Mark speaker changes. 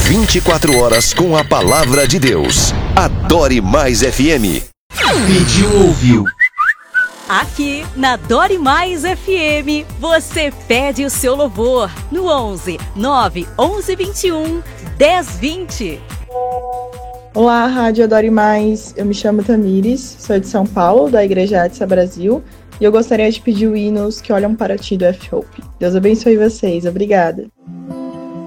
Speaker 1: 24 horas com a palavra de Deus. Adore Mais FM.
Speaker 2: Pediu, ouviu.
Speaker 3: Aqui na Adore Mais FM, você pede o seu louvor no 11 9 11 21 10 20.
Speaker 4: Olá, Rádio Adore Mais. Eu me chamo Tamires, sou de São Paulo, da Igreja Adsa Brasil, e eu gostaria de pedir o hino Os que Olham para Ti do F-Hope. Deus abençoe vocês. Obrigada.